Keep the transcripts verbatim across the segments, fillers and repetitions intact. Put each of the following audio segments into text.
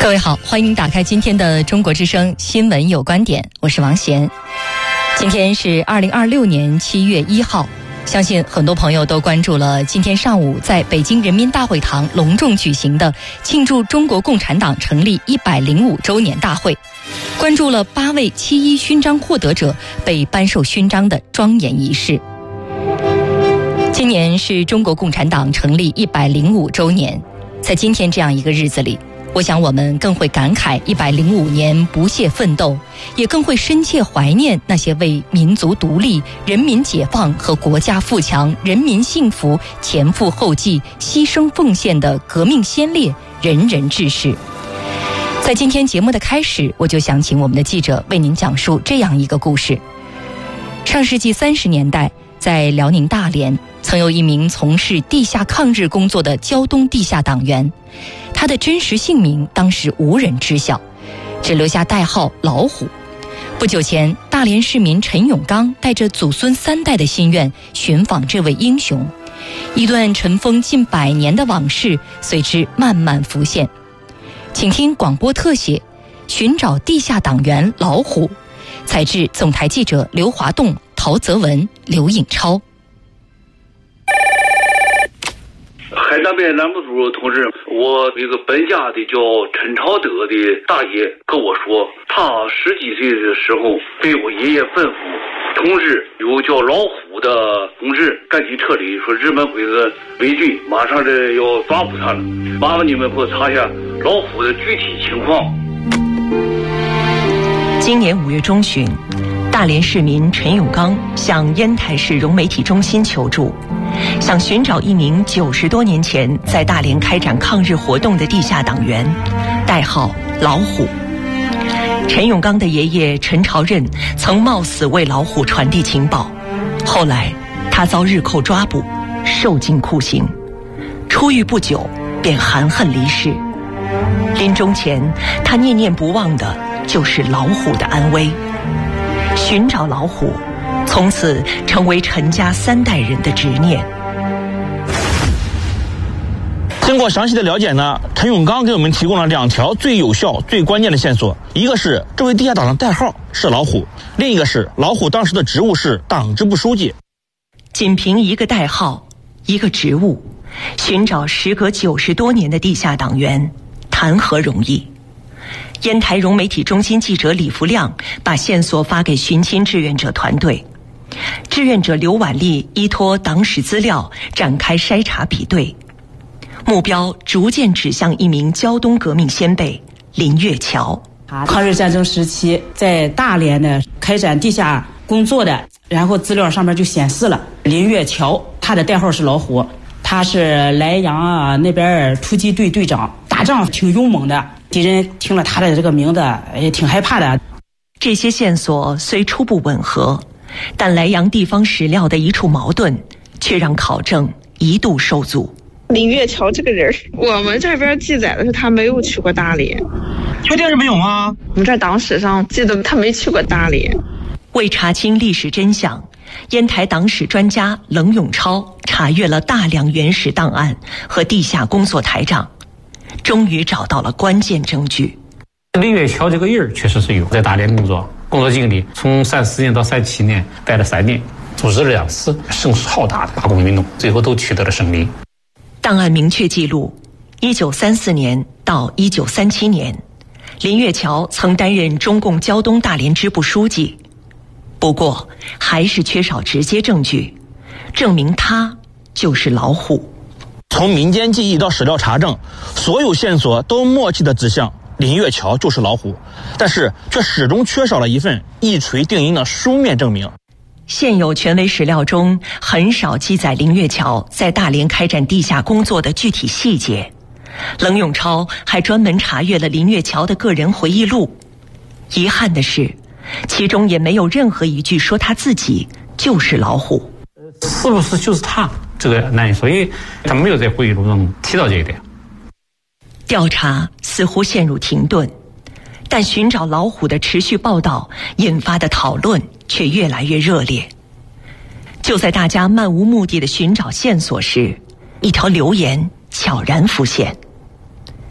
各位好，欢迎打开今天的中国之声新闻有观点，我是王贤。今天是二零二六年七月一号，相信很多朋友都关注了今天上午在北京人民大会堂隆重举行的庆祝中国共产党成立一百零五周年大会，关注了八位七一勋章获得者被颁授勋章的庄严仪式。今年是中国共产党成立一百零五周年，在今天这样一个日子里，我想我们更会感慨一百零五年不懈奋斗，也更会深切怀念那些为民族独立、人民解放和国家富强、人民幸福前赴后继、牺牲奉献的革命先烈、仁人志士。在今天节目的开始，我就想请我们的记者为您讲述这样一个故事。上世纪三十年代，在辽宁大连，曾有一名从事地下抗日工作的胶东地下党员，他的真实姓名当时无人知晓，只留下代号老虎。不久前，大连市民陈永刚带着祖孙三代的心愿寻访这位英雄，一段尘封近百年的往事随之慢慢浮现。请听广播特写，寻找地下党员老虎，采自总台记者刘华栋、陶泽文、刘颖超。 海南边南部组同志，我一个本家的叫陈朝德的大爷跟我说，他十几岁的时候被我爷爷吩咐，同志有叫老虎的同志赶紧撤离，说日本鬼子围军马上这要抓捕他了，麻烦你们给我查一下老虎的具体情况。 今年五月中旬，大连市民陈永刚向烟台市融媒体中心求助，想寻找一名九十多年前在大连开展抗日活动的地下党员，代号老虎。陈永刚的爷爷陈朝任曾冒死为老虎传递情报，后来他遭日寇抓捕，受尽酷刑，出狱不久便含恨离世。临终前，他念念不忘的就是老虎的安危。寻找老虎从此成为陈家三代人的执念。 经过详细的了解呢，陈永刚给我们提供了两条最有效、最关键的线索。一个是这位地下党的代号是老虎，另一个是老虎当时的职务是党支部书记。 仅凭一个代号、一个职务，寻找时隔九十多年的地下党员，谈何容易？烟台融媒体中心记者李福亮把线索发给寻亲志愿者团队，志愿者刘婉丽依托党史资料展开筛查比对，目标逐渐指向一名胶东革命先辈林月桥。 抗日战争时期在大连呢开展地下工作的，然后资料上面就显示了林月桥，他的代号是老虎，他是莱阳啊那边突击队队长，打仗挺勇猛的，敌人听了他的这个名字也挺害怕的。 这些线索虽初步吻合，但莱阳地方史料的一处矛盾却让考证一度受阻。 林月桥这个人，我们这边记载的是他没有去过大连。 确定是没有吗？ 我们这党史上记得他没去过大连。 为查清历史真相，烟台党史专家冷永超查阅了大量原始档案和地下工作台账，终于找到了关键证据。 林月桥这个人确实是有在大连工作，工作经历从三四年到三七年，待了三年，组织了两次声势浩大的罢工运动，最后都取得了胜利。 档案明确记录，一九三四年到一九三七年，林月桥曾担任中共胶东大连支部书记，不过还是缺少直接证据，证明他就是老虎。 从民间记忆到史料查证，所有线索都默契地指向林月桥就是老虎，但是却始终缺少了一份一锤定音的书面证明。 现有权威史料中很少记载林月桥在大连开展地下工作的具体细节。冷永超还专门查阅了林月桥的个人回忆录，遗憾的是，其中也没有任何一句说他自己就是老虎。 是不是就是他？这个难以说，因为他没有在回忆录中提到这一点。 调查似乎陷入停顿，但寻找老虎的持续报道引发的讨论却越来越热烈。就在大家漫无目的的寻找线索时，一条留言悄然浮现。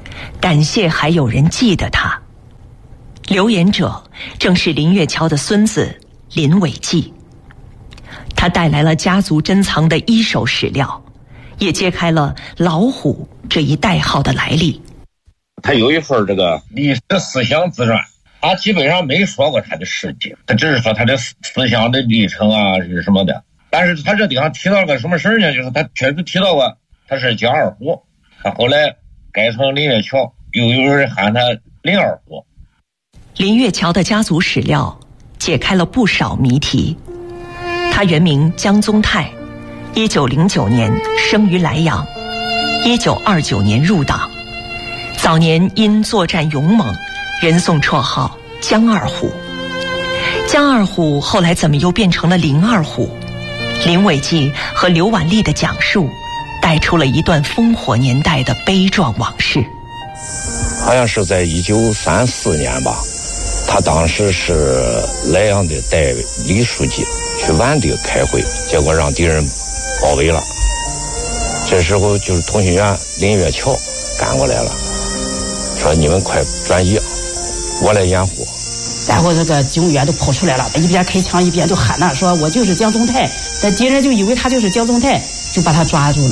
感谢还有人记得他。留言者正是林月桥的孙子林伟季，他带来了家族珍藏的一手史料，也揭开了老虎这一代号的来历。 他有一份这个历史思想自传，他基本上没说过他的事迹，他只是说他的思想的历程啊是什么的。但是他这地方提到了个什么事儿呢？就是他确实提到过他是江二虎，他后来改成林月桥，又有人喊他林二虎。 林月桥的家族史料解开了不少谜题。他原名江宗泰，一九零九年生于莱阳，一九二九年入党。早年因作战勇猛，人送绰号江二虎。江二虎后来怎么又变成了林二虎？林伟季和刘婉丽的讲述，带出了一段烽火年代的悲壮往事。 好像是在一九三四年吧，他当时是莱阳的代理书记，去皖地开会，结果让敌人包围了。这时候就是通讯员林月桥赶过来了，说你们快转移，我来掩护。 然后这个警务员都跑出来了，一边开枪一边就喊呐，说我就是江宗泰。但敌人就以为他就是江宗泰，就把他抓住了。